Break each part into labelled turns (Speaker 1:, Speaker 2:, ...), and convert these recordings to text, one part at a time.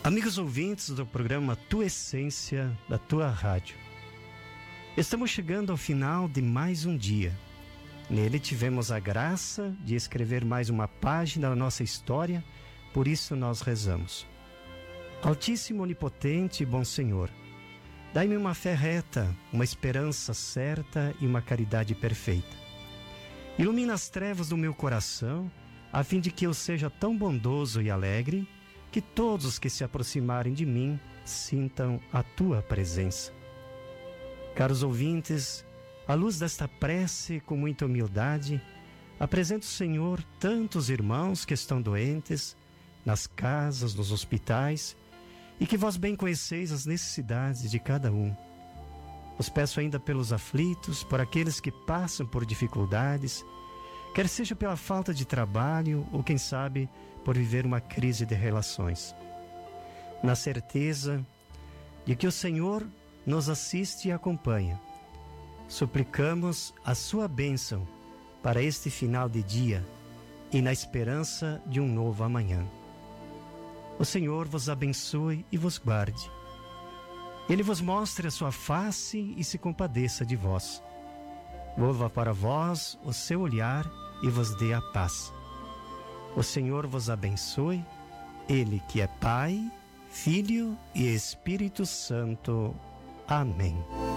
Speaker 1: Amigos ouvintes do programa Tua Essência, da Tua Rádio, estamos chegando ao final de mais um dia. Nele tivemos a graça de escrever mais uma página da nossa história, por isso nós rezamos. Altíssimo, onipotente e bom Senhor, dai-me uma fé reta, uma esperança certa e uma caridade perfeita. Ilumina as trevas do meu coração, a fim de que eu seja tão bondoso e alegre, que todos os que se aproximarem de mim sintam a Tua presença. Caros ouvintes, à luz desta prece, com muita humildade, apresento, Senhor, tantos irmãos que estão doentes, nas casas, nos hospitais, e que vós bem conheceis as necessidades de cada um. Os peço ainda pelos aflitos, por aqueles que passam por dificuldades, quer seja pela falta de trabalho ou, quem sabe, por viver uma crise de relações. Na certeza de que o Senhor nos assiste e acompanha, suplicamos a sua bênção para este final de dia e na esperança de um novo amanhã. O Senhor vos abençoe e vos guarde. Ele vos mostre a sua face e se compadeça de vós. Volva para vós o seu olhar e vos dê a paz. O Senhor vos abençoe, Ele que é Pai, Filho e Espírito Santo. Amém.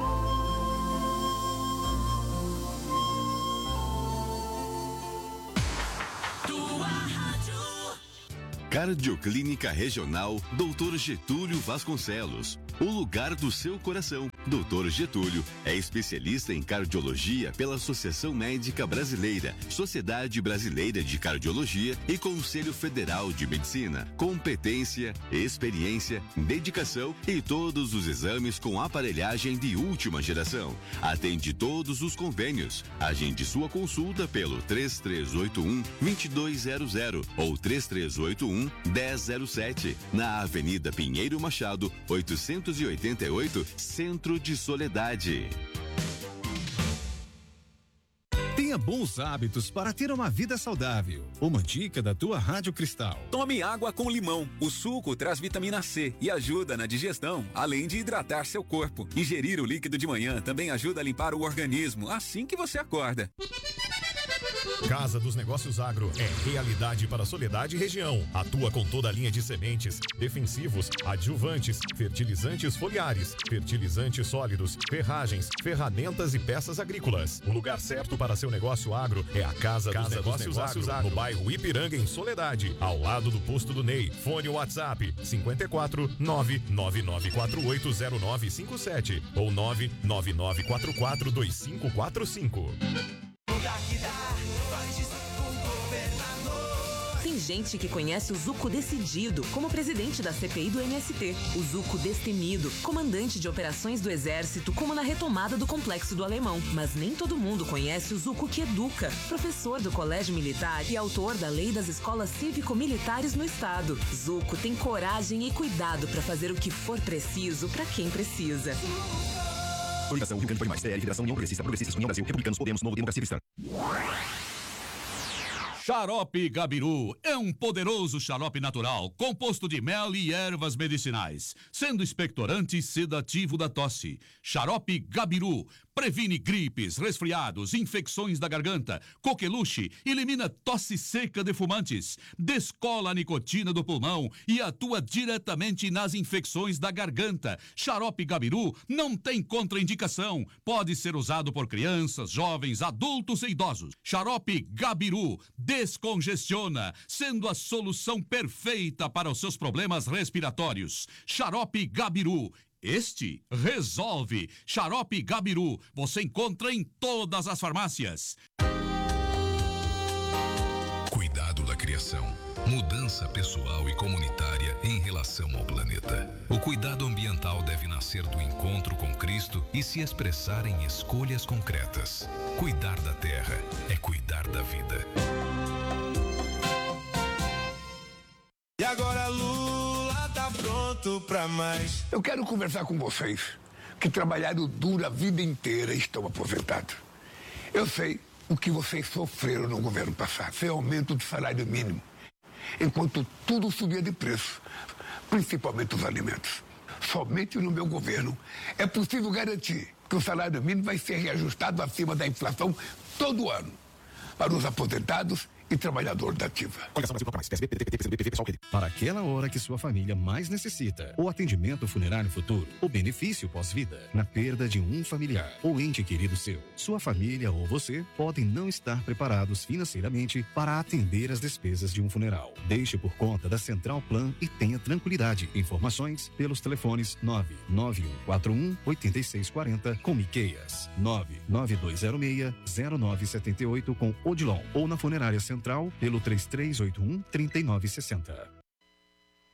Speaker 2: Cardioclínica Regional Dr. Getúlio Vasconcelos. O lugar do seu coração. Dr. Getúlio é especialista em cardiologia pela Associação Médica Brasileira, Sociedade Brasileira de Cardiologia e Conselho Federal de Medicina. Competência, experiência, dedicação e todos os exames com aparelhagem de última geração. Atende todos os convênios. Agende sua consulta pelo 3381-2200 ou 3381-1007, na Avenida Pinheiro Machado, 888, Centro de Soledade.
Speaker 3: Tenha bons hábitos para ter uma vida saudável. Uma dica da Tua Rádio Cristal.
Speaker 4: Tome água com limão. O suco traz vitamina C e ajuda na digestão, além de hidratar seu corpo. Ingerir o líquido de manhã também ajuda a limpar o organismo assim que você acorda.
Speaker 5: Casa dos Negócios Agro é realidade para Soledade e região. Atua com toda a linha de sementes, defensivos, adjuvantes, fertilizantes foliares, fertilizantes sólidos, ferragens, ferramentas e peças agrícolas. O lugar certo para seu negócio agro é a Casa dos Negócios Agro, no bairro Ipiranga, em Soledade, ao lado do posto do Ney. Fone WhatsApp 54 999480957 ou 999442545.
Speaker 6: Tem gente que conhece o Zuco Decidido como presidente da CPI do MST, o Zuco Destemido, comandante de operações do Exército, como na retomada do Complexo do Alemão. Mas nem todo mundo conhece o Zuco que educa, professor do Colégio Militar e autor da Lei das Escolas Cívico-Militares no Estado. Zuco tem coragem e cuidado para fazer o que for preciso para quem precisa.
Speaker 7: Coligação Rio Grande Foi Mais, PL, Federação União Progressista, Progressistas, União Brasil, Republicanos, Podemos, Novo Democracia Cristã.
Speaker 8: Xarope Gabiru é um poderoso xarope natural, composto de mel e ervas medicinais, sendo expectorante e sedativo da tosse. Xarope Gabiru previne gripes, resfriados, infecções da garganta, coqueluche, elimina tosse seca de fumantes, descola a nicotina do pulmão e atua diretamente nas infecções da garganta. Xarope Gabiru não tem contraindicação, pode ser usado por crianças, jovens, adultos e idosos. Xarope Gabiru descongestiona, sendo a solução perfeita para os seus problemas respiratórios. Xarope Gabiru. Este resolve. Xarope Gabiru. Você encontra em todas as farmácias.
Speaker 9: Cuidado da criação. Mudança pessoal e comunitária em relação ao planeta. O cuidado ambiental deve nascer do encontro com Cristo e se expressar em escolhas concretas. Cuidar da terra é cuidar da vida.
Speaker 10: E agora Lula tá pronto pra mais.
Speaker 11: Eu quero conversar com vocês que trabalharam duro a vida inteira e estão aposentados. Eu sei o que vocês sofreram no governo passado, sem aumento do salário mínimo, enquanto tudo subia de preço. principalmente os alimentos. Somente no meu governo é possível garantir que o salário mínimo vai ser reajustado acima da inflação todo ano para os aposentados e trabalhador da ativa.
Speaker 12: Para aquela hora que sua família mais necessita, o atendimento funerário futuro, o benefício pós-vida, na perda de um familiar ou ente querido seu, sua família ou você podem não estar preparados financeiramente para atender as despesas de um funeral. Deixe por conta da Central Plan e tenha tranquilidade. Informações pelos telefones 99141-8640 com Miqueias, 99206-0978 com Odilon ou na Funerária Central pelo 3381-3960.